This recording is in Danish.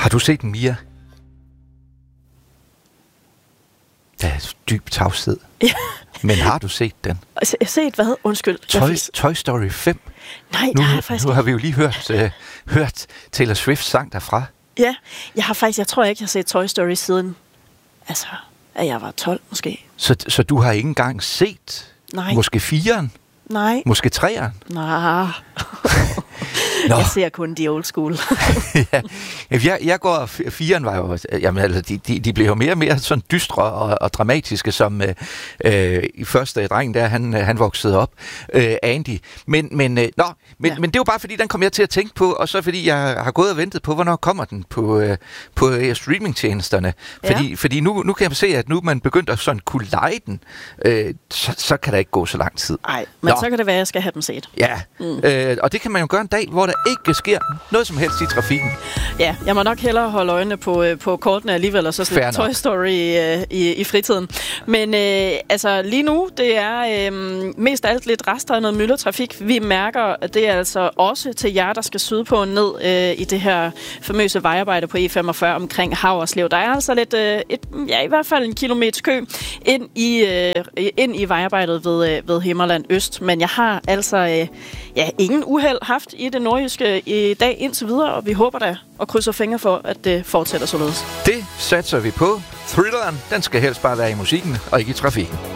Har du set den, Mia? Der er dyb tavshed. Ja. Men har du set den? Jeg har set hvad? Undskyld. Toy Story 5. Nej, det har jeg faktisk Nu har vi jo lige hørt Taylor Swift sang derfra. Ja, jeg tror ikke, jeg har set Toy Story siden, altså, at jeg var 12 måske. Så du har ikke engang set måske 4'eren? Nej. Måske 3'eren? Nej. Jeg ser kun de old school. Jeg går, 4'eren var jo, jamen, altså, de blev jo mere og mere sådan dystre og dramatiske, som i første drengen der, han voksede op, Andy. Men det er jo bare fordi, den kom jeg til at tænke på, og så fordi jeg har gået og ventet på, hvornår kommer den på streamingtjenesterne. Fordi nu kan jeg se, at nu man begyndt at sådan kunne lege den, så kan der ikke gå så lang tid. Nej, men så kan det være, at jeg skal have dem set. Ja, og det kan man jo gøre en dag, hvor der ikke sker noget som helst i trafikken. Ja, jeg må nok hellere holde øjnene på kortene alligevel, og så sådan Toy Story i fritiden. Men altså lige nu, det er mest af alt lidt rester af noget myldretrafik. Vi mærker, at det er altså også til jer, der skal sydpå ned i det her famøse vejarbejde på E45 omkring Haverslev. Der er altså lidt, i hvert fald en kilometers kø ind i vejarbejdet ved Himmerland Øst. Men jeg har altså ingen uheld haft i det nordjyske i dag indtil videre, og vi håber da og krydser fingre for, at det fortsætter således. Det satser vi på. Thrilleren, den skal helst bare være i musikken og ikke i trafikken.